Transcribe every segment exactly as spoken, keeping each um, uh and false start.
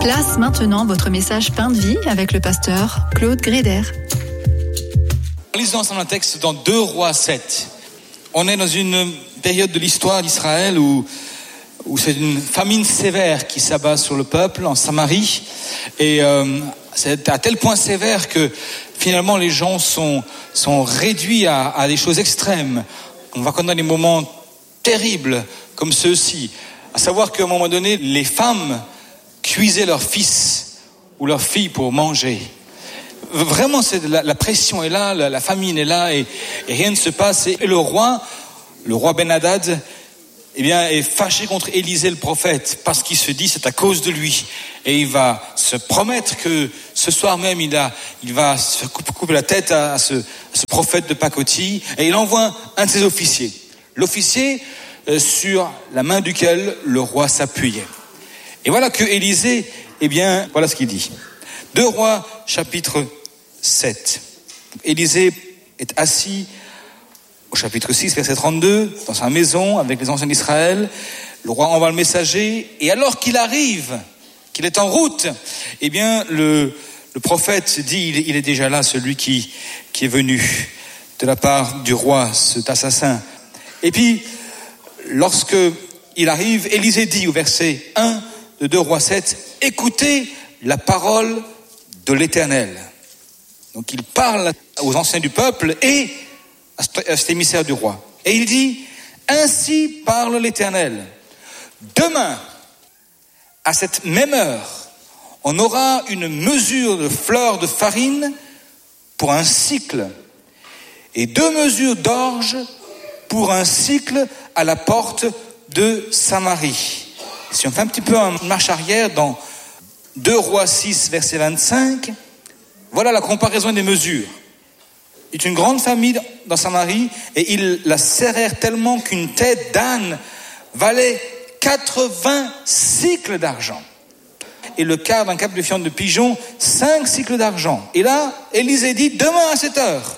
Place maintenant votre message Pain de vie avec le pasteur Claude Gréder. Lisons ensemble un texte dans deux Rois sept. On est dans une période de l'histoire d'Israël où, où c'est une famine sévère qui s'abat sur le peuple en Samarie. Et euh, c'est à tel point sévère que finalement les gens sont, sont réduits à, à des choses extrêmes. On va connaître des moments terribles comme ceux-ci. À savoir qu'à un moment donné, les femmes cuisaient leurs fils ou leurs filles pour manger. Vraiment, c'est la, la pression est là, la, la famine est là et, et rien ne se passe. Et le roi, le roi Ben-Hadad, eh bien, est fâché contre Élisée le prophète parce qu'il se dit c'est à cause de lui. Et il va se promettre que ce soir même, il, a, il va se couper la tête à, à, ce, à ce prophète de pacotille. Et il envoie un de ses officiers. L'officier euh, sur la main duquel le roi s'appuyait. Et voilà que Élisée, eh bien, voilà ce qu'il dit. deux Rois, chapitre sept. Élisée est assis au chapitre six, verset trente-deux, dans sa maison avec les anciens d'Israël. Le roi envoie le messager, et alors qu'il arrive, qu'il est en route, eh bien, le, le prophète dit, il, il est déjà là, celui qui, qui est venu de la part du roi, cet assassin. Et puis, lorsque il arrive, Élisée dit au verset un de deux Rois sept, écoutez la parole de l'Éternel. Donc il parle aux anciens du peuple et à cet émissaire du roi. Et il dit, ainsi parle l'Éternel. Demain, à cette même heure, on aura une mesure de fleur de farine pour un cycle et deux mesures d'orge pour un cycle à la porte de Samarie. Si on fait un petit peu une marche arrière dans deux Rois six, verset vingt-cinq, voilà la comparaison des mesures. Il est une grande famille dans Samarie et ils la serrèrent tellement qu'une tête d'âne valait quatre-vingts cycles d'argent. Et le quart d'un cap de fiente de pigeon, cinq cycles d'argent. Et là, Élisée dit, demain à cette heure,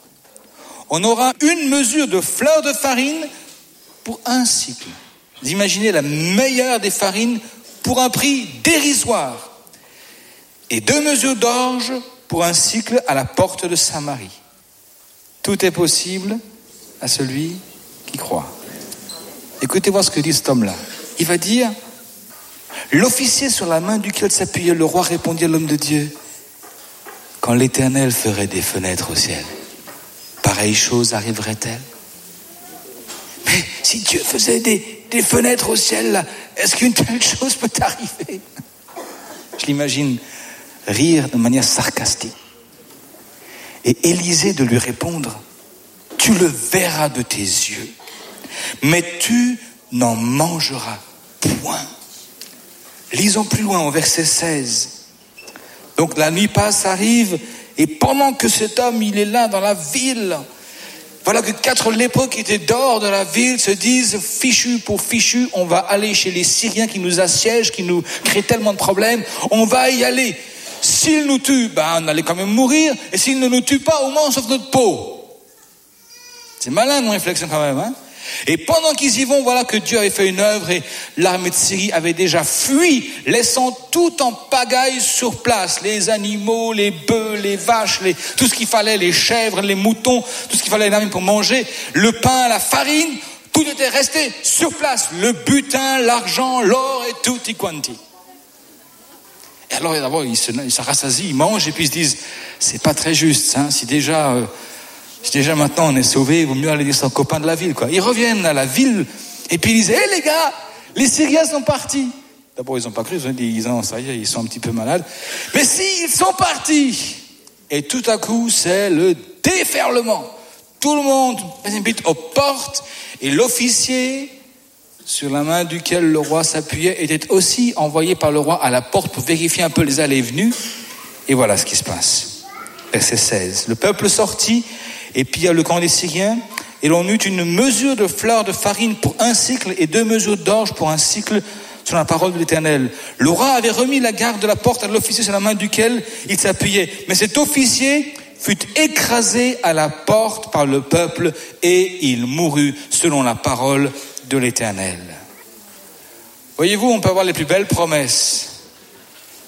on aura une mesure de fleur de farine pour un cycle. Vous imaginez la meilleure des farines pour un prix dérisoire. Et deux mesures d'orge pour un cycle à la porte de Samarie. Tout est possible à celui qui croit. Écoutez voir ce que dit cet homme-là. Il va dire, l'officier sur la main duquel s'appuyait le roi répondit à l'homme de Dieu, quand l'Éternel ferait des fenêtres au ciel, pareille chose arriverait-elle? Mais si Dieu faisait des, des fenêtres au ciel, là, est-ce qu'une telle chose peut arriver? Je l'imagine rire de manière sarcastique. Et Élisée de lui répondre, tu le verras de tes yeux, mais tu n'en mangeras point. Lisons plus loin au verset seize. Donc la nuit passe, arrive, et pendant que cet homme, il est là dans la ville, voilà que quatre lépreux qui étaient dehors de la ville se disent, fichu pour fichu, on va aller chez les Syriens qui nous assiègent, qui nous créent tellement de problèmes, on va y aller. S'ils nous tuent, ben on allait quand même mourir, et s'ils ne nous tuent pas, au moins on sauve notre peau. C'est malin, mon réflexion quand même, hein. Et pendant qu'ils y vont, voilà que Dieu avait fait une œuvre et l'armée de Syrie avait déjà fui, laissant tout en pagaille sur place. Les animaux, les bœufs, les vaches, les, tout ce qu'il fallait, les chèvres, les moutons, tout ce qu'il fallait pour manger, le pain, la farine, tout était resté sur place. Le butin, l'argent, l'or et tutti quanti. Et alors d'abord, ils se, ils se rassasient, ils mangent et puis ils se disent, c'est pas très juste, hein, si déjà... Euh, Si déjà maintenant on est sauvé, il vaut mieux aller dire ça aux copains de la ville, quoi. Ils reviennent à la ville, et puis ils disent, hé hey, les gars, les Syriens sont partis. D'abord ils n'ont pas cru, ils ont dit, ils, ont, ça y est, ils sont un petit peu malades. Mais si, ils sont partis. Et tout à coup, c'est le déferlement. Tout le monde précipite aux portes, et l'officier, sur la main duquel le roi s'appuyait, était aussi envoyé par le roi à la porte pour vérifier un peu les allées et venues. Et voilà ce qui se passe. Verset seize. Le peuple sortit, et puis il y a le camp des Syriens, et l'on eut une mesure de fleur de farine pour un cycle et deux mesures d'orge pour un cycle sur la parole de l'Éternel. Le roi avait remis la garde de la porte à l'officier sur la main duquel il s'appuyait. Mais cet officier fut écrasé à la porte par le peuple et il mourut selon la parole de l'Éternel. Voyez-vous, on peut avoir les plus belles promesses.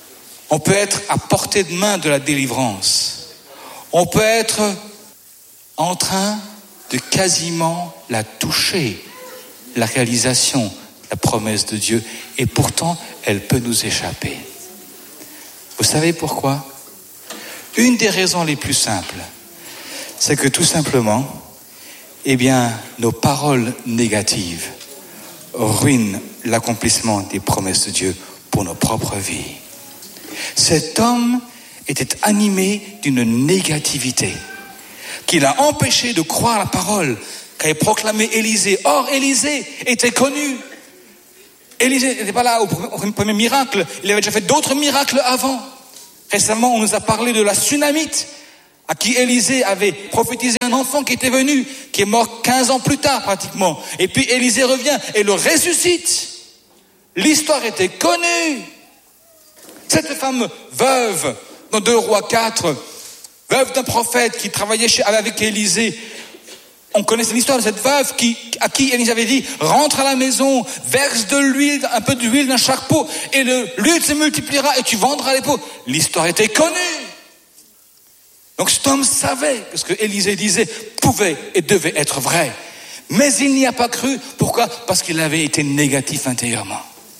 On peut être à portée de main de la délivrance. On peut être en train de quasiment la toucher, la réalisation, la promesse de Dieu. Et pourtant, elle peut nous échapper. Vous savez pourquoi ? Une des raisons les plus simples, c'est que tout simplement, eh bien, nos paroles négatives ruinent l'accomplissement des promesses de Dieu pour nos propres vies. Cet homme était animé d'une négativité qui l'a empêché de croire la parole qu'avait proclamée Élisée. Or, Élisée était connu. Élisée n'était pas là au premier miracle, il avait déjà fait d'autres miracles avant. Récemment, on nous a parlé de la Sunamite, à qui Élisée avait prophétisé un enfant qui était venu, qui est mort quinze ans plus tard pratiquement. Et puis Élisée revient et le ressuscite. L'histoire était connue. Cette femme veuve, dans deux Rois quatre, veuve d'un prophète qui travaillait chez, avec Élisée, on connaît l'histoire de cette veuve qui, à qui Élisée avait dit « Rentre à la maison, verse de l'huile, un peu d'huile dans chaque pot, et le, l'huile se multipliera et tu vendras les pots. » L'histoire était connue. Donc cet homme savait que ce que Élisée disait pouvait et devait être vrai. Mais il n'y a pas cru. Pourquoi ? Parce qu'il avait été négatif intérieurement.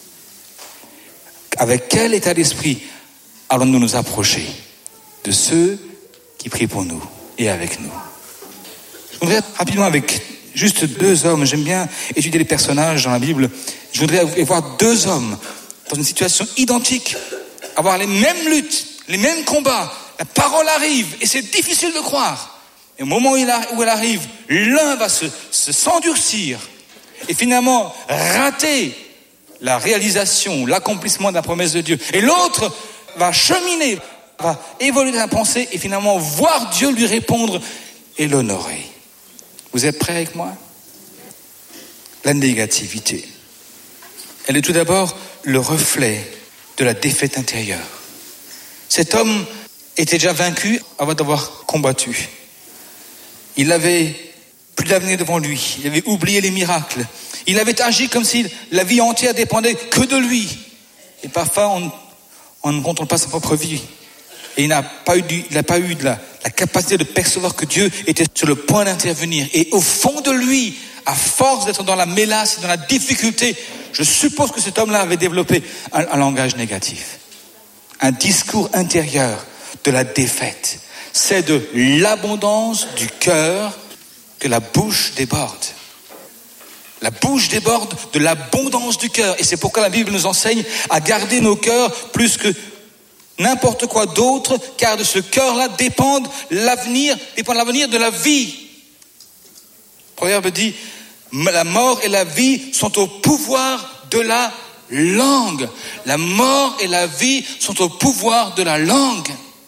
Avec quel état d'esprit allons-nous nous approcher de ceux qui prient pour nous et avec nous ? Je voudrais rapidement avec juste deux hommes, j'aime bien étudier les personnages dans la Bible, je voudrais voir deux hommes dans une situation identique, avoir les mêmes luttes, les mêmes combats, la parole arrive et c'est difficile de croire. Et au moment où elle arrive, l'un va se, se s'endurcir et finalement rater la réalisation, l'accomplissement de la promesse de Dieu. Et l'autre va cheminer, va évoluer dans la pensée et finalement voir Dieu lui répondre et l'honorer. Vous êtes prêts avec moi ? La négativité. Elle est tout d'abord le reflet de la défaite intérieure. Cet homme était déjà vaincu avant d'avoir combattu. Il avait plus d'avenir devant lui. Il avait oublié les miracles. Il avait agi comme si la vie entière dépendait que de lui. Et parfois, on, on ne contrôle pas sa propre vie. Et il n'a pas eu, du, il n'a pas eu de la, la capacité de percevoir que Dieu était sur le point d'intervenir. Et au fond de lui, à force d'être dans la mélasse et dans la difficulté, je suppose que cet homme-là avait développé un, un langage négatif. Un discours intérieur de la défaite. C'est de l'abondance du cœur que la bouche déborde. La bouche déborde de l'abondance du cœur. Et c'est pourquoi la Bible nous enseigne à garder nos cœurs plus que n'importe quoi d'autre, car de ce cœur-là dépend l'avenir, dépend l'avenir de la vie. Le proverbe dit, la mort et la vie sont au pouvoir de la langue. La mort et la vie sont au pouvoir de la langue.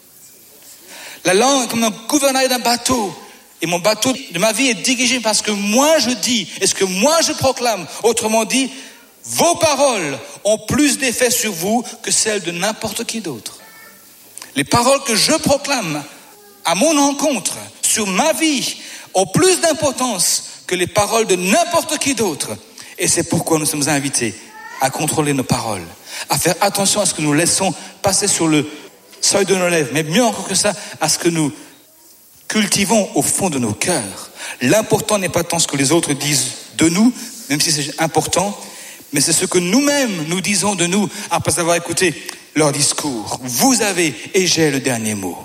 La langue est comme un gouvernail d'un bateau. Et mon bateau de ma vie est dirigé parce que moi je dis, et ce que moi je proclame. Autrement dit, vos paroles ont plus d'effet sur vous que celles de n'importe qui d'autre. Les paroles que je proclame à mon encontre, sur ma vie, ont plus d'importance que les paroles de n'importe qui d'autre. Et c'est pourquoi nous sommes invités à contrôler nos paroles, à faire attention à ce que nous laissons passer sur le seuil de nos lèvres, mais mieux encore que ça, à ce que nous cultivons au fond de nos cœurs. L'important n'est pas tant ce que les autres disent de nous, même si c'est important, mais c'est ce que nous-mêmes nous disons de nous après avoir écouté leur discours. Vous avez et j'ai le dernier mot.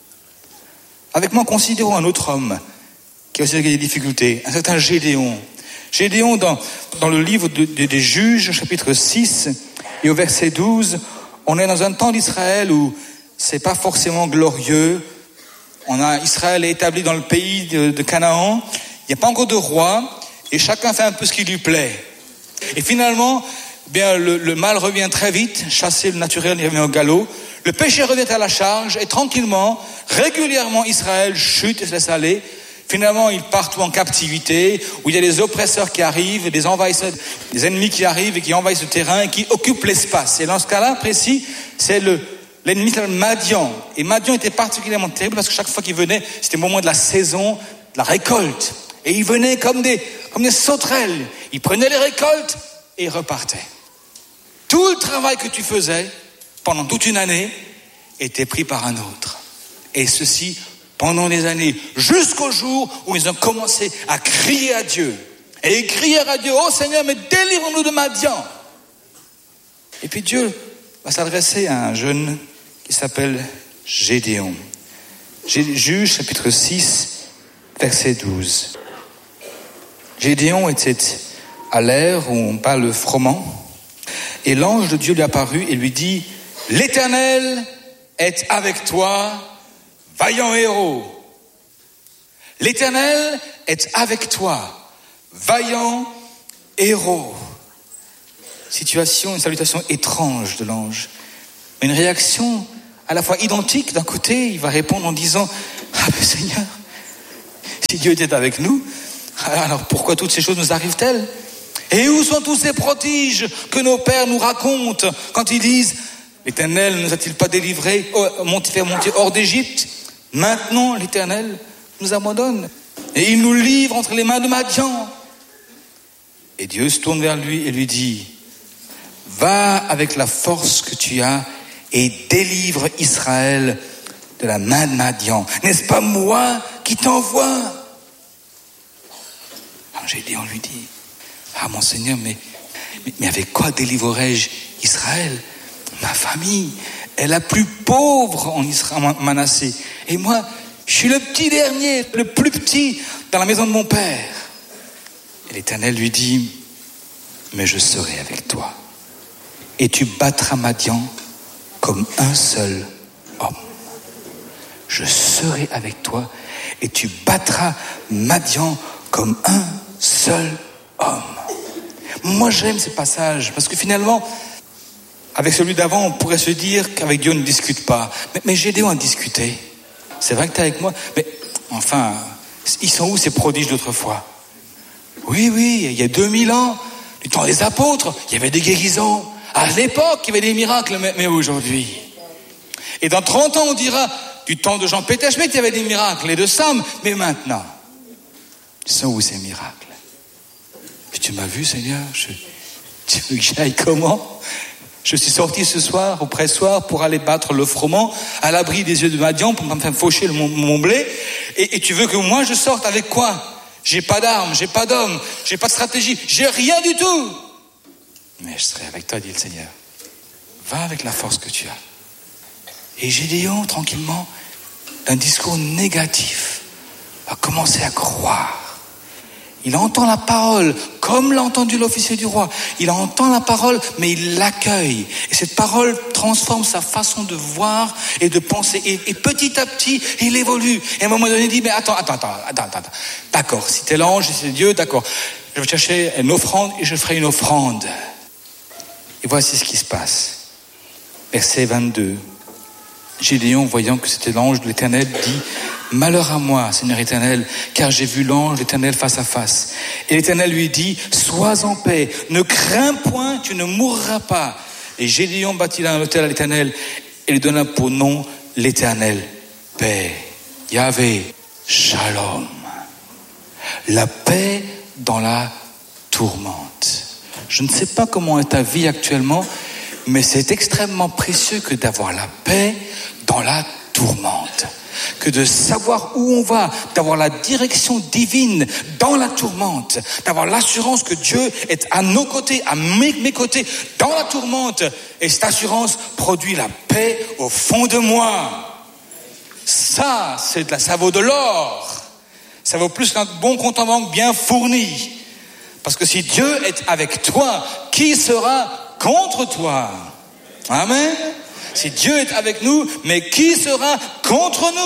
Avec moi, considérons un autre homme qui a aussi des difficultés, un certain Gédéon. Gédéon, dans, dans le livre de, de, des Juges, chapitre six, et au verset douze, on est dans un temps d'Israël où c'est pas forcément glorieux. On a Israël est établi dans le pays de, de Canaan. Il n'y a pas encore de roi, et chacun fait un peu ce qui lui plaît. Et finalement, eh bien le, le mal revient très vite, chasser le naturel, il revient au galop. Le péché revient à la charge, et tranquillement, régulièrement, Israël chute et se laisse aller. Finalement, ils partent en captivité, où il y a des oppresseurs qui arrivent, des envahisseurs, des ennemis qui arrivent et qui envahissent le terrain et qui occupent l'espace. Et dans ce cas-là précis, c'est le l'ennemi s'appelle Madian. Et Madian était particulièrement terrible parce que chaque fois qu'il venait, c'était le moment de la saison, de la récolte. Et il venait comme des, comme des sauterelles. Il prenait les récoltes et il repartait. Tout le travail que tu faisais pendant toute une année, était pris par un autre. Et ceci pendant des années, jusqu'au jour où ils ont commencé à crier à Dieu. Et ils crièrent à Dieu, « Oh Seigneur, mais délivre-nous de Madian !» Et puis Dieu va s'adresser à un jeune qui s'appelle Gédéon. Juges chapitre six, verset douze. Gédéon était à l'ère où on parle froment, et l'ange de Dieu lui apparut et lui dit, « L'Éternel est avec toi, vaillant héros. L'Éternel est avec toi, vaillant héros. » Situation, une salutation étrange de l'ange. Une réaction à la fois identique. D'un côté, il va répondre en disant, « Ah mais Seigneur, si Dieu était avec nous, alors pourquoi toutes ces choses nous arrivent-elles ? Et où sont tous ces prodiges que nos pères nous racontent quand ils disent, « L'Éternel ne nous a-t-il pas délivrés, fait monter hors d'Égypte ? Maintenant, l'Éternel nous abandonne. Et il nous livre entre les mains de Madian. » Et Dieu se tourne vers lui et lui dit, « Va avec la force que tu as et délivre Israël de la main de Madian. N'est-ce pas moi qui t'envoie ?» Alors Gédéon lui dit, « Ah mon Seigneur, mais, mais, mais avec quoi délivrerai-je Israël ? Ma famille est la plus pauvre en Israël, Manassé. Et moi, je suis le petit dernier, le plus petit dans la maison de mon père. » Et l'Éternel lui dit, « Mais je serai avec toi. Et tu battras Madian comme un seul homme. » Je serai avec toi et tu battras Madian comme un seul homme. Moi, j'aime ces passages parce que finalement, avec celui d'avant, on pourrait se dire qu'avec Dieu, on ne discute pas. Mais, mais Gédéon a discuté. C'est vrai que tu es avec moi, mais enfin, ils sont où ces prodiges d'autrefois ? Oui, oui, il y a deux mille ans, du temps des apôtres, il y avait des guérisons. À l'époque, il y avait des miracles, mais, mais aujourd'hui. Et dans trente ans, on dira, du temps de Jean Peter Schmidt, il y avait des miracles, et de Sam, mais maintenant, ils sont où ces miracles ? Et tu m'as vu, Seigneur, je, tu veux que j'aille comment ? Je suis sorti ce soir, au pressoir, pour aller battre le froment, à l'abri des yeux de Madian, pour me faire faucher le, mon, mon blé, et, et tu veux que moi je sorte avec quoi ? J'ai pas d'armes, j'ai pas d'hommes, j'ai pas de stratégie, j'ai rien du tout. Mais je serai avec toi, dit le Seigneur. Va avec la force que tu as. Et Gédéon, tranquillement, d'un discours négatif, va commencer à croire. Il entend la parole, comme l'a entendu l'officier du roi. Il entend la parole, mais il l'accueille. Et cette parole transforme sa façon de voir et de penser. Et, et petit à petit, il évolue. Et à un moment donné, il dit, mais attends, attends, attends, attends, attends. D'accord, si t'es l'ange, si c'est Dieu, d'accord. Je vais chercher une offrande et je ferai une offrande. Et voici ce qui se passe. Verset vingt-deux. Gédéon, voyant que c'était l'ange de l'Éternel, dit, « Malheur à moi, Seigneur Éternel, car j'ai vu l'ange de l'Éternel face à face. » Et l'Éternel lui dit, « Sois en paix, ne crains point, tu ne mourras pas. » Et Gédéon bâtit un autel à l'Éternel et lui donna pour nom l'Éternel, paix. Yahvé, Shalom. La paix dans la tourmente. Je ne sais pas comment est ta vie actuellement, mais c'est extrêmement précieux que d'avoir la paix dans la tourmente. Que de savoir où on va, d'avoir la direction divine dans la tourmente, d'avoir l'assurance que Dieu est à nos côtés, à mes, mes côtés, dans la tourmente. Et cette assurance produit la paix au fond de moi. Ça, c'est de la, ça vaut de l'or. Ça vaut plus qu'un bon compte en banque bien fourni. Parce que si Dieu est avec toi, qui sera contre toi ? Amen. Si Dieu est avec nous, mais qui sera contre nous ?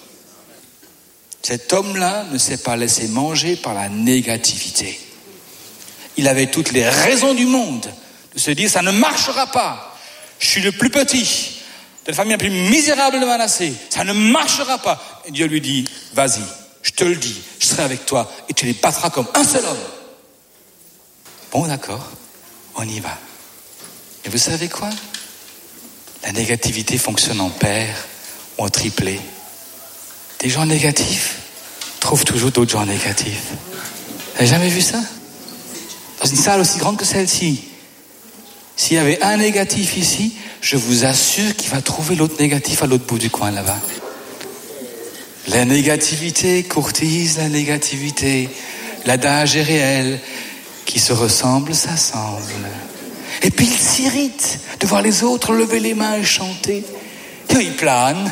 Cet homme-là ne s'est pas laissé manger par la négativité. Il avait toutes les raisons du monde de se dire, ça ne marchera pas. Je suis le plus petit de la famille la plus misérable de Manassé. Ça ne marchera pas. Et Dieu lui dit, vas-y, je te le dis, je serai avec toi et tu les battras comme un seul homme. Bon, d'accord, on y va. Et vous savez quoi ? La négativité fonctionne en paire ou en triplé. Des gens négatifs trouvent toujours d'autres gens négatifs. Vous n'avez jamais vu ça ? Dans une salle aussi grande que celle-ci, S'il y avait un négatif ici, je vous assure qu'il va trouver l'autre négatif à l'autre bout du coin là-bas. La négativité courtise la négativité. L'adage est réel. Qui se ressemble, s'assemble. Et puis il s'irrite de voir les autres lever les mains et chanter. Et ils planent.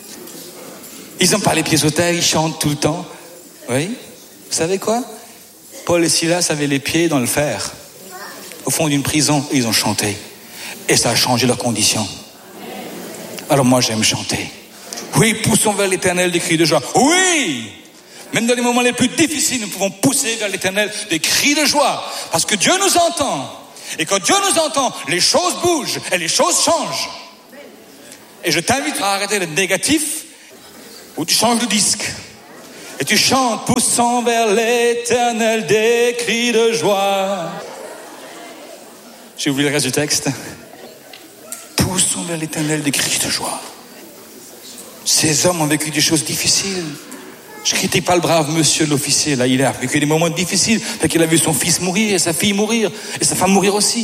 Ils n'ont pas les pieds au terre, ils chantent tout le temps. Oui, vous savez quoi? Paul et Silas avaient les pieds dans le fer. Au fond d'une prison, ils ont chanté. Et ça a changé leurs conditions. Alors moi, j'aime chanter. Oui, poussons vers l'Éternel des cris de joie. Oui! Même dans les moments les plus difficiles, nous pouvons pousser vers l'Éternel des cris de joie. Parce que Dieu nous entend. Et quand Dieu nous entend, les choses bougent et les choses changent. Et je t'invite à arrêter d'être négatif ou tu changes de disque. Et tu chantes, poussons vers l'Éternel des cris de joie. J'ai oublié le reste du texte. Poussons vers l'Éternel des cris de joie. Ces hommes ont vécu des choses difficiles. Je critique pas le brave monsieur l'officier, là, il a vécu des moments difficiles, parce qu'il a vu son fils mourir, et sa fille mourir, et sa femme mourir aussi.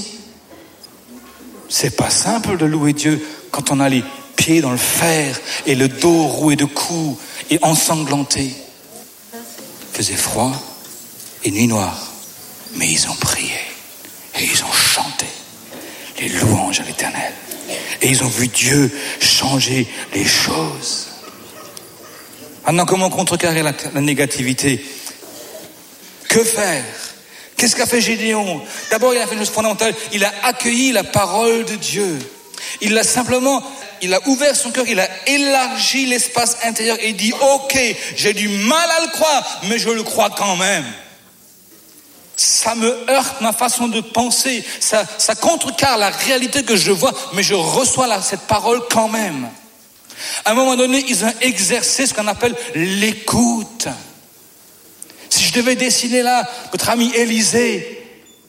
C'est pas simple de louer Dieu quand on a les pieds dans le fer, et le dos roué de coups, et ensanglanté. Il faisait froid, et nuit noire, mais ils ont prié, et ils ont chanté les louanges à l'Éternel. Et ils ont vu Dieu changer les choses. Maintenant, comment contrecarrer la, la négativité? Que faire? Qu'est-ce qu'a fait Gédéon? D'abord, il a fait une chose fondamentale. Il a accueilli la parole de Dieu. Il l'a simplement, il a ouvert son cœur, il a élargi l'espace intérieur et dit, ok, j'ai du mal à le croire, mais je le crois quand même. Ça me heurte ma façon de penser. Ça, ça contrecarre la réalité que je vois, mais je reçois la, cette parole quand même. À un moment donné, ils ont exercé ce qu'on appelle l'écoute. Si je devais dessiner là, votre ami Élisée,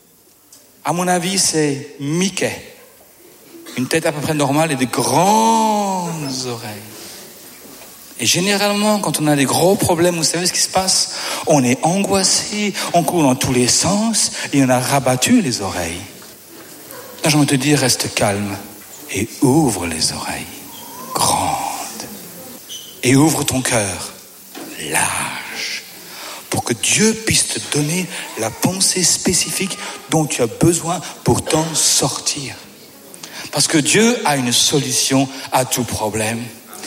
à mon avis, c'est Mickey. Une tête à peu près normale et de grandes oreilles. Et généralement, quand on a des gros problèmes, vous savez ce qui se passe? On est angoissé, on court dans tous les sens et on a rabattu les oreilles. Là, j'ai envie de te dire, reste calme et ouvre les oreilles. Grande. Et ouvre ton cœur large pour que Dieu puisse te donner la pensée spécifique dont tu as besoin pour t'en sortir. Parce que Dieu a une solution à tout problème.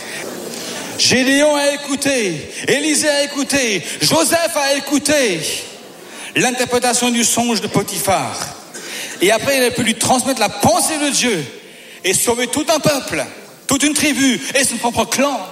Gédéon a écouté, Élisée a écouté, Joseph a écouté l'interprétation du songe de Potiphar. Et après, il a pu lui transmettre la pensée de Dieu et sauver tout un peuple, toute une tribu et son propre clan.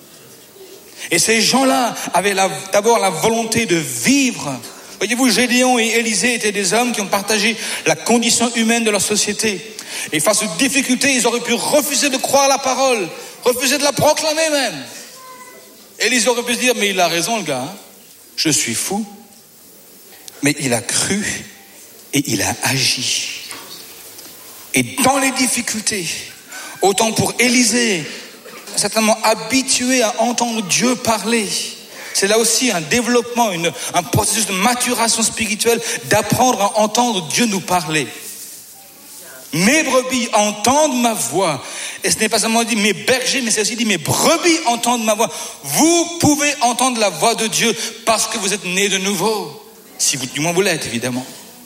Et ces gens-là avaient la, d'abord la volonté de vivre. Voyez-vous, Gédéon et Élisée étaient des hommes qui ont partagé la condition humaine de leur société. Et face aux difficultés, ils auraient pu refuser de croire la parole, refuser de la proclamer même. Élisée aurait pu se dire, mais il a raison le gars, hein. Je suis fou. Mais il a cru et il a agi. Et dans les difficultés, autant pour Élisée, certainement habitué à entendre Dieu parler. C'est là aussi un développement, une, un processus de maturation spirituelle, d'apprendre à entendre Dieu nous parler. Mes brebis entendent ma voix. Et ce n'est pas seulement dit mes bergers, mais c'est aussi dit mes brebis entendent ma voix. Vous pouvez entendre la voix de Dieu parce que vous êtes nés de nouveau. Si vous, du moins vous l'êtes, évidemment.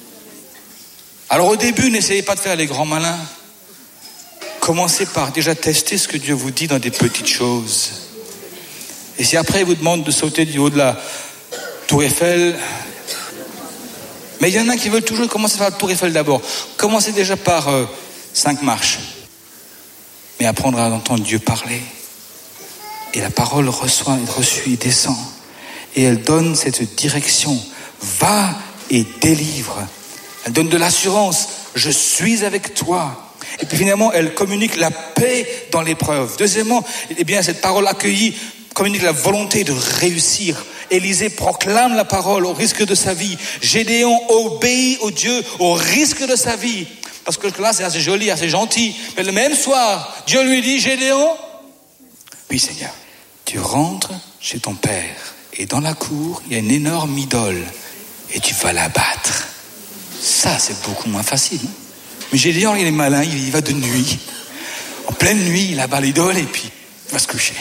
Alors au début, n'essayez pas de faire les grands malins. Commencez par déjà tester ce que Dieu vous dit dans des petites choses. Et si après il vous demande de sauter du haut de la Tour Eiffel, mais il y en a qui veulent toujours commencer par la Tour Eiffel d'abord. Commencez déjà par euh, cinq marches. Mais apprendre à entendre Dieu parler. Et la parole reçoit, est reçue et descend. Et elle donne cette direction. Va et délivre. Elle donne de l'assurance. Je suis avec toi. Et puis finalement, elle communique la paix dans l'épreuve. Deuxièmement, eh bien, cette parole accueillie communique la volonté de réussir. Élisée proclame la parole au risque de sa vie. Gédéon obéit au Dieu au risque de sa vie. Parce que là, c'est assez joli, assez gentil. Mais le même soir, Dieu lui dit, Gédéon, oui Seigneur, tu rentres chez ton père. Et dans la cour, il y a une énorme idole. Et tu vas la battre. Ça, c'est beaucoup moins facile. Hein? Mais Gédéon, il est malin, il y va de nuit. En pleine nuit, il abat l'idole et puis il va se coucher.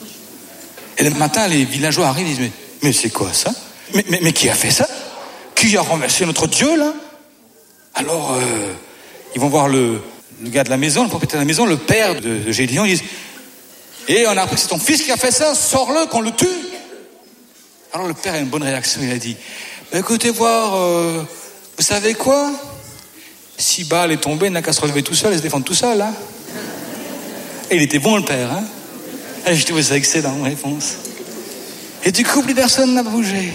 Et le matin, les villageois arrivent et disent, mais, mais c'est quoi ça mais, mais, mais qui a fait ça? Qui a renversé notre Dieu, là? Alors, euh, ils vont voir le, le gars de la maison, le propriétaire de la maison, le père de, de Gédéon, ils disent, et on a appris que c'est ton fils qui a fait ça, sors-le, qu'on le tue. Alors le père a une bonne réaction, il a dit, bah, écoutez voir, euh, vous savez quoi? Si Baal est tombé, il n'a qu'à se relever tout seul et se défendre tout seul. Hein. Et il était bon le père. Hein. Et je trouvais ça excellent, réponse. Et du coup, plus personne n'a bougé.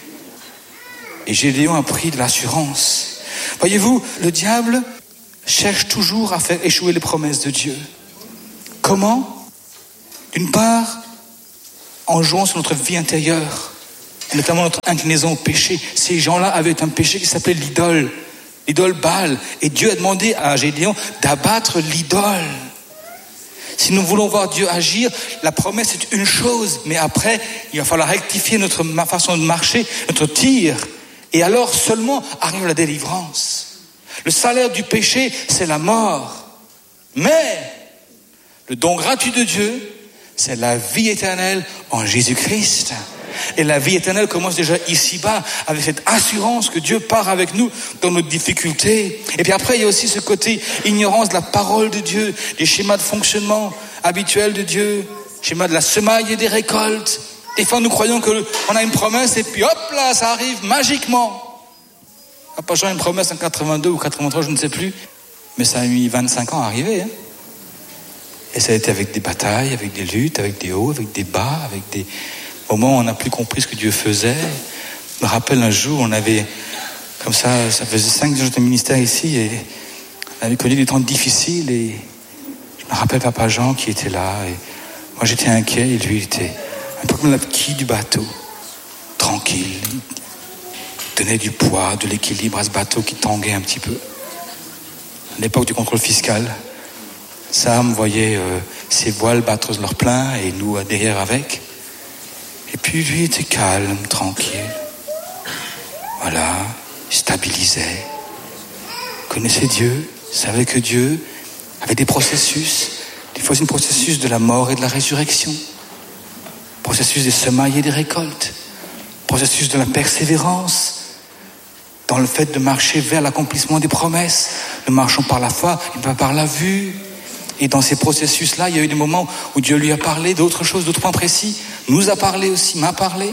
Et Gédéon a pris de l'assurance. Voyez-vous, le diable cherche toujours à faire échouer les promesses de Dieu. Comment? D'une part, en jouant sur notre vie intérieure, notamment notre inclinaison au péché. Ces gens-là avaient un péché qui s'appelait l'idole, l'idole Baal. Et Dieu a demandé à Gédéon d'abattre l'idole. Si nous voulons voir Dieu agir, la promesse est une chose, mais après, il va falloir rectifier notre façon de marcher, notre tir. Et alors seulement arrive la délivrance. Le salaire du péché, c'est la mort. Mais le don gratuit de Dieu, c'est la vie éternelle en Jésus-Christ. Et la vie éternelle commence déjà ici-bas, avec cette assurance que Dieu part avec nous dans nos difficultés. Et puis après, il y a aussi ce côté ignorance de la parole de Dieu, des schémas de fonctionnement habituels de Dieu, schéma de la semaille et des récoltes. Des fois, nous croyons qu'on a une promesse et puis hop là, ça arrive magiquement. Papa Jean a une promesse en quatre-vingt-deux ou quatre-vingt-trois, je ne sais plus, mais ça a mis vingt-cinq ans à arriver. Hein. Et ça a été avec des batailles, avec des luttes, avec des hauts, avec des bas, avec des... Au moment où on n'a plus compris ce que Dieu faisait. Je me rappelle un jour, on avait, comme ça, ça faisait cinq ans que j'étais au ministère ici, et on avait connu des temps difficiles, et je me rappelle Papa Jean qui était là, et moi j'étais inquiet, et lui il était un peu comme la quille du bateau, tranquille. Il donnait du poids, de l'équilibre à ce bateau qui tanguait un petit peu. À l'époque du contrôle fiscal, Sam voyait euh, ses voiles battre leur plein, et nous derrière avec. Et puis lui était calme, tranquille. Voilà, il stabilisait. Il connaissait Dieu, il savait que Dieu avait des processus. Des fois, c'est un processus de la mort et de la résurrection. Processus des semailles et des récoltes. Processus de la persévérance. Dans le fait de marcher vers l'accomplissement des promesses. Ne marchons par la foi et pas par la vue. Et dans ces processus-là, il y a eu des moments où Dieu lui a parlé d'autres choses, d'autres points précis, nous a parlé aussi, m'a parlé.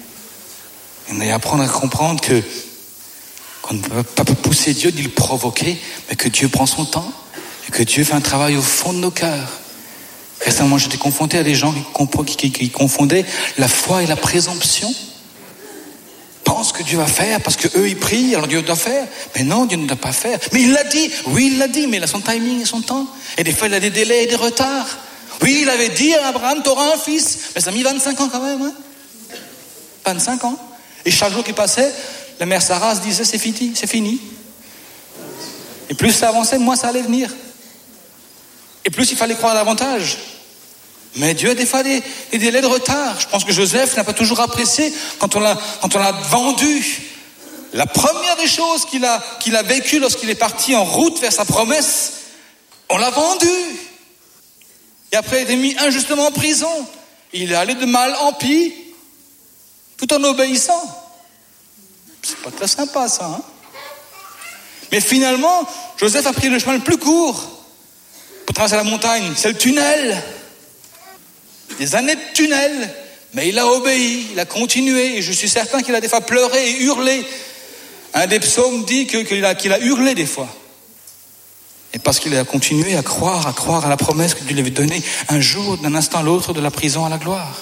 Et on a apprendre à comprendre que qu'on ne peut pas pousser Dieu, ni le provoquer, mais que Dieu prend son temps et que Dieu fait un travail au fond de nos cœurs. Récemment, j'étais confronté à des gens qui, qui, qui confondaient la foi et la présomption. Pense que Dieu va faire parce que eux ils prient, alors Dieu doit faire. Mais non, Dieu ne doit pas faire. Mais il l'a dit, oui il l'a dit, mais il a son timing et son temps. Et des fois il a des délais et des retards. Oui, il avait dit à Abraham, t'auras un fils. Mais ça a mis vingt-cinq ans quand même. Hein vingt-cinq ans. Et chaque jour qui passait, la mère Sarah se disait, c'est fini, c'est fini. Et plus ça avançait, moins ça allait venir. Et plus il fallait croire davantage. Mais Dieu a des fois des, des délais de retard. Je pense que Joseph n'a pas toujours apprécié quand on l'a, quand on l'a vendu. La première des choses qu'il a, qu'il a vécues lorsqu'il est parti en route vers sa promesse, on l'a vendu. Et après, il a été mis injustement en prison. Il est allé de mal en pis, tout en obéissant. C'est pas très sympa, ça. Hein? Mais finalement, Joseph a pris le chemin le plus court pour traverser la montagne. C'est le tunnel. Des années de tunnel. Mais il a obéi, il a continué. Et je suis certain qu'il a des fois pleuré et hurlé. Un des psaumes dit que, qu'il, a, qu'il a hurlé des fois. Et parce qu'il a continué à croire, à croire à la promesse que Dieu lui avait donnée un jour, d'un instant à l'autre, de la prison à la gloire.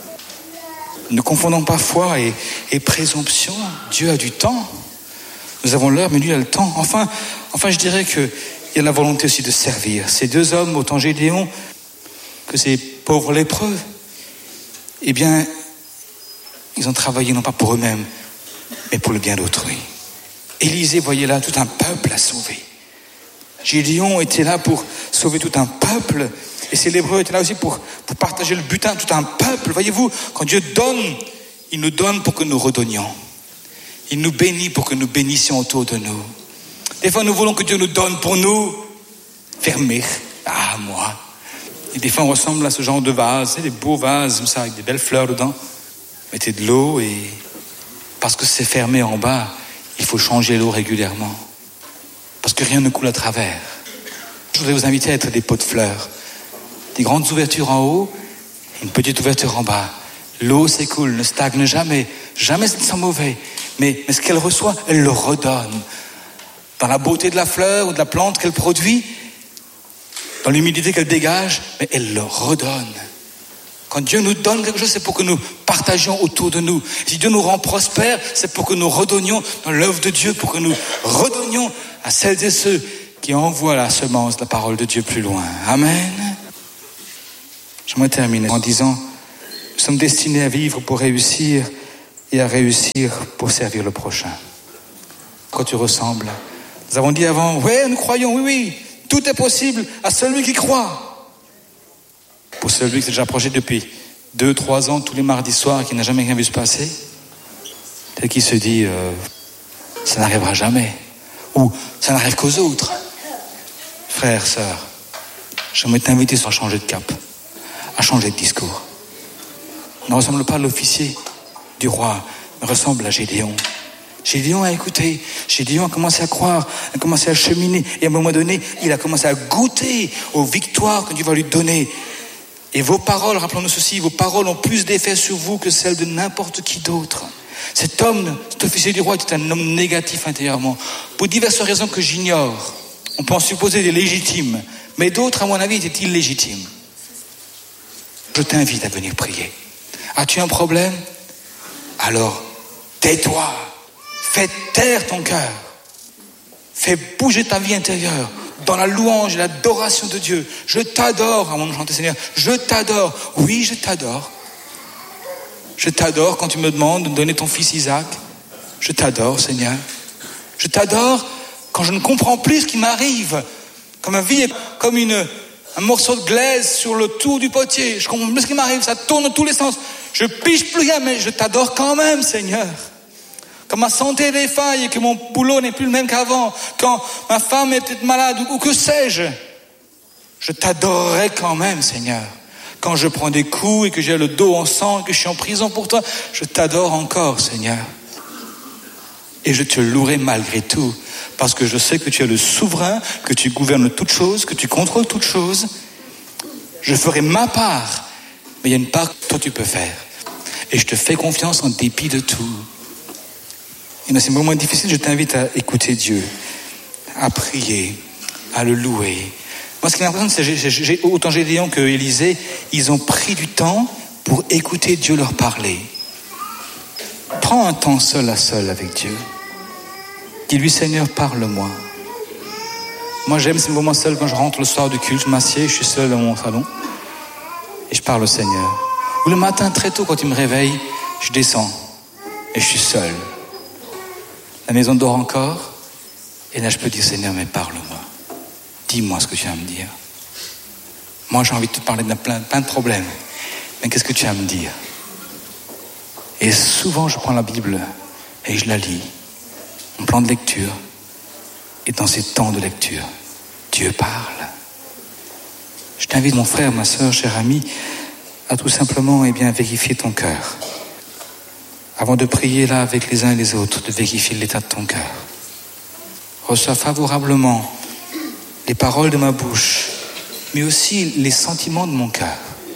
Ne confondons pas foi et, et présomption. Dieu a du temps. Nous avons l'heure, mais lui a le temps. Enfin, enfin, je dirais qu'il y a la volonté aussi de servir. Ces deux hommes, autant Gédéon que ces pauvres lépreux, eh bien, ils ont travaillé non pas pour eux-mêmes, mais pour le bien d'autrui. Élisée voyait là tout un peuple à sauver. Gédéon était là pour sauver tout un peuple. Et ces lépreux étaient là aussi pour, pour partager le butin de tout un peuple. Voyez-vous, quand Dieu donne, il nous donne pour que nous redonnions. Il nous bénit pour que nous bénissions autour de nous. Des fois, nous voulons que Dieu nous donne pour nous fermer. Ah, moi. Et des fois, on ressemble à ce genre de vase, des beaux vases, comme ça, avec des belles fleurs dedans. Mettez de l'eau et... Parce que c'est fermé en bas, il faut changer l'eau régulièrement. Parce que rien ne coule à travers. Je voudrais vous inviter à être des pots de fleurs. Des grandes ouvertures en haut, et une petite ouverture en bas. L'eau s'écoule, ne stagne jamais. Jamais ce ne sent mauvais. Mais, mais ce qu'elle reçoit, elle le redonne. Dans la beauté de la fleur ou de la plante qu'elle produit, dans l'humidité qu'elle dégage, mais elle le redonne. Quand Dieu nous donne quelque chose, c'est pour que nous partagions autour de nous. Si Dieu nous rend prospères, c'est pour que nous redonnions dans l'œuvre de Dieu, pour que nous redonnions à celles et ceux qui envoient la semence de la parole de Dieu plus loin. Amen. J'aimerais terminer en disant, nous sommes destinés à vivre pour réussir et à réussir pour servir le prochain. Quand tu ressembles, nous avons dit avant, ouais, nous croyons, oui, oui, tout est possible à celui qui croit. Pour celui qui s'est déjà approché depuis deux, trois ans, tous les mardis soirs, qui n'a jamais rien vu se passer, et qui se dit, euh, ça n'arrivera jamais, ou ça n'arrive qu'aux autres. Frères, sœurs, j'aimerais t'inviter à changer de cap, à changer de discours. Ne ressemble pas à l'officier du roi, mais ressemble à Gédéon. Gédéon a écouté, Gédéon a commencé à croire, a commencé à cheminer, et à un moment donné, il a commencé à goûter aux victoires que Dieu va lui donner. Et vos paroles, rappelons-nous ceci, vos paroles ont plus d'effet sur vous que celles de n'importe qui d'autre. Cet homme, cet officier du roi, était un homme négatif intérieurement, pour diverses raisons que j'ignore. On peut en supposer des légitimes, mais d'autres, à mon avis, étaient illégitimes. Je t'invite à venir prier. As-tu un problème? Alors, tais-toi. Fais taire ton cœur. Fais bouger ta vie intérieure dans la louange et l'adoration de Dieu. Je t'adore, avant de chanter Seigneur. Je t'adore. Oui, je t'adore. Je t'adore quand tu me demandes de donner ton fils Isaac. Je t'adore, Seigneur. Je t'adore quand je ne comprends plus ce qui m'arrive. Comme ma vie est comme une, un morceau de glaise sur le tour du potier. Je comprends plus ce qui m'arrive. Ça tourne dans tous les sens. Je pige plus rien, mais je t'adore quand même, Seigneur. Quand ma santé défaille et que mon boulot n'est plus le même qu'avant, quand ma femme est peut-être malade ou, ou que sais-je, je t'adorerai quand même, Seigneur. Quand je prends des coups et que j'ai le dos en sang et que je suis en prison pour toi, je t'adore encore, Seigneur. Et je te louerai malgré tout, parce que je sais que tu es le souverain, que tu gouvernes toutes choses, que tu contrôles toutes choses. Je ferai ma part, mais il y a une part que toi tu peux faire. Et je te fais confiance en dépit de tout. Et dans ces moments difficiles, je t'invite à écouter Dieu, à prier, à le louer. Moi, ce qui m'impressionne, c'est que j'ai, autant Gédéon que Élisée, ils ont pris du temps pour écouter Dieu leur parler. Prends un temps seul à seul avec Dieu. Dis-lui, Seigneur, parle-moi. Moi, j'aime ces moments seuls quand je rentre le soir du culte, je m'assieds, je suis seul dans mon salon et je parle au Seigneur. Ou le matin, très tôt, quand il me réveille, je descends et je suis seul. La maison dort encore, et là je peux dire, Seigneur, mais parle-moi. Dis-moi ce que tu as à me dire. Moi j'ai envie de te parler de plein, plein de problèmes, mais qu'est-ce que tu as à me dire? Et souvent je prends la Bible et je la lis, mon plan de lecture, et dans ces temps de lecture, Dieu parle. Je t'invite, mon frère, ma soeur, cher ami, à tout simplement eh bien, vérifier ton cœur. Avant de prier là avec les uns et les autres, de vérifier l'état de ton cœur. Reçois favorablement les paroles de ma bouche, mais aussi les sentiments de mon cœur.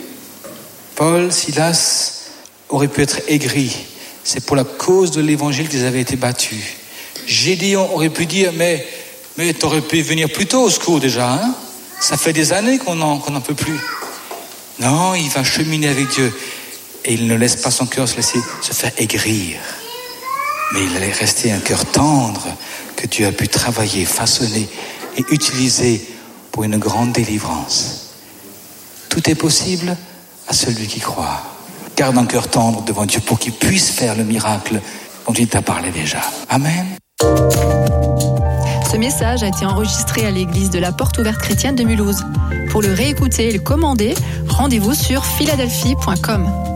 Paul, Silas auraient pu être aigris. C'est pour la cause de l'évangile qu'ils avaient été battus. Gédéon aurait pu dire, mais, mais t'aurais pu venir plus tôt au secours déjà, hein? Ça fait des années qu'on n'en qu'on n'en peut plus. Non, il va cheminer avec Dieu. Et il ne laisse pas son cœur se laisser se faire aigrir. Mais il allait rester un cœur tendre que Dieu a pu travailler, façonner et utiliser pour une grande délivrance. Tout est possible à celui qui croit. Garde un cœur tendre devant Dieu pour qu'il puisse faire le miracle dont il t'a parlé déjà. Amen. Ce message a été enregistré à l'église de la Porte Ouverte Chrétienne de Mulhouse. Pour le réécouter et le commander, rendez-vous sur philadelphie point com.